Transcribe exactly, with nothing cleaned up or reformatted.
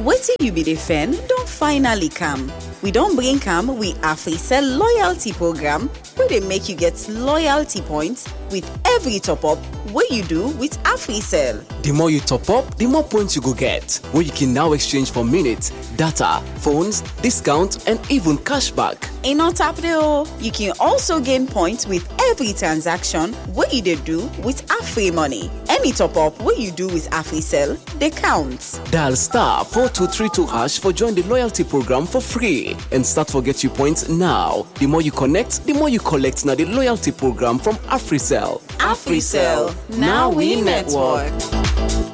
wetin you be dey fan don finally come. We don bring come we AfriCell loyalty program where they make you get loyalty points with every top up what you do with AfriCell. The more you top up, the more points you go get, where you can now exchange for minutes, data, phones, discount, and even cashback. In on top though, you can also gain points with every transaction what you dey do with Afri Money. Any top up what you do with AfriCell, they count. Dial star four two three two hash for join the loyalty program for free and start for get you points now. The more you connect, the more you collect now the loyalty program from AfriCell. AfriCell, now we network.